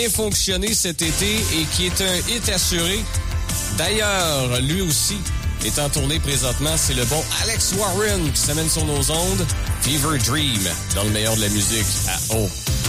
fonctionné cet été et qui est un hit assuré. D'ailleurs, lui aussi est en tournée présentement. C'est le bon Alex Warren qui s'amène sur nos ondes. Fever Dream, dans le meilleur de la musique à O.